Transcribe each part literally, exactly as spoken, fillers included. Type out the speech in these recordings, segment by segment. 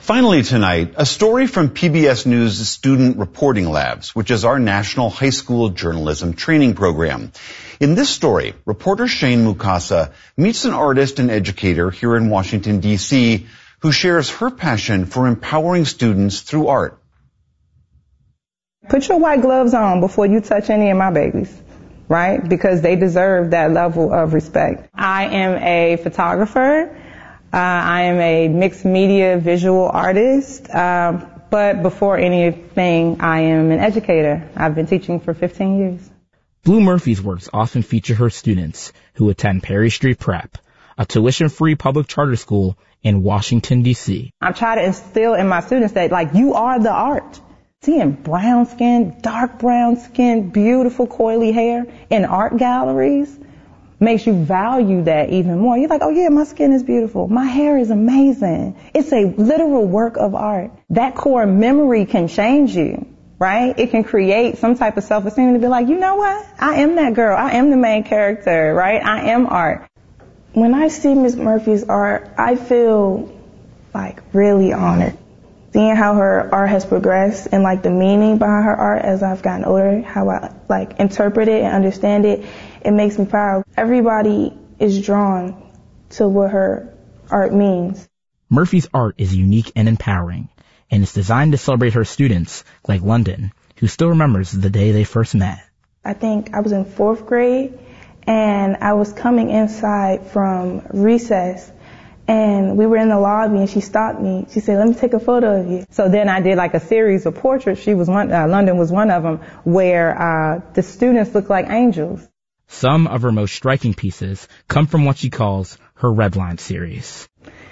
Finally tonight, a story from P B S News Student Reporting Labs, which is our national high school journalism training program. In this story, reporter Shane Mukasa meets an artist and educator here in Washington, D C, who shares her passion for empowering students through art. Put your white gloves on before you touch any of my babies, right? Because they deserve that level of respect. I am a photographer. Uh, I am a mixed media visual artist. Um, but before anything, I am an educator. I've been teaching for fifteen years. Blue Murphy's works often feature her students who attend Perry Street Prep, a tuition-free public charter school in Washington, D C. I try to instill in my students that, like, you are the art. Seeing brown skin, dark brown skin, beautiful coily hair in art galleries makes you value that even more. You're like, oh yeah, my skin is beautiful. My hair is amazing. It's a literal work of art. That core memory can change you, right? It can create some type of self-esteem to be like, you know what? I am that girl. I am the main character, right? I am art. When I see Miz Murphy's art, I feel like really honored. Seeing how her art has progressed and like the meaning behind her art as I've gotten older, how I like interpret it and understand it, it makes me proud. Everybody is drawn to what her art means. Murphy's art is unique and empowering, and it's designed to celebrate her students, like London, who still remembers the day they first met. I think I was in fourth grade, and I was coming inside from recess, and we were in the lobby, and she stopped me. She said, let me take a photo of you. So then I did like a series of portraits. She was one, uh, London was one of them, where uh, the students looked like angels. Some of her most striking pieces come from what she calls her Redline series.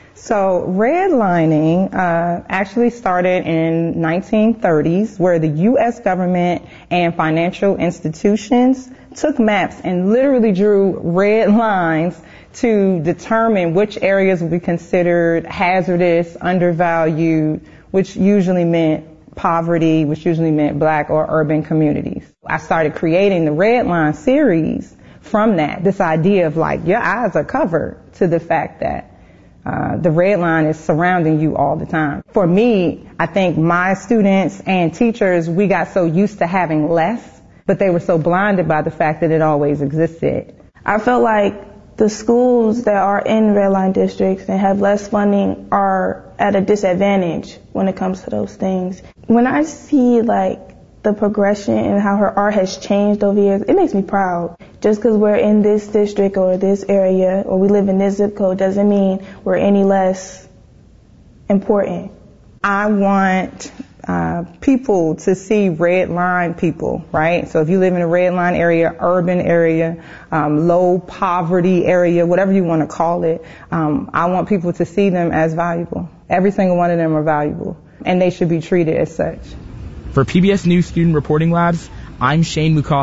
So redlining uh, actually started in nineteen thirties, where the U S government and financial institutions took maps and literally drew red lines to determine which areas would be considered hazardous, undervalued, which usually meant poverty, which usually meant black or urban communities. I started creating the Redline series from that, this idea of like your eyes are covered to the fact that uh, the red line is surrounding you all the time. For me, I think my students and teachers, we got so used to having less, but they were so blinded by the fact that it always existed. I felt like the schools that are in red line districts and have less funding are at a disadvantage when it comes to those things. When I see like the progression and how her art has changed over years, it makes me proud. Just because we're in this district or this area or we live in this zip code doesn't mean we're any less important. I want uh, people to see red line people, right? So if you live in a red line area, urban area, um, low poverty area, whatever you want to call it, um, I want people to see them as valuable. Every single one of them are valuable, and they should be treated as such. For P B S News Student Reporting Labs, I'm Shane Mukasa.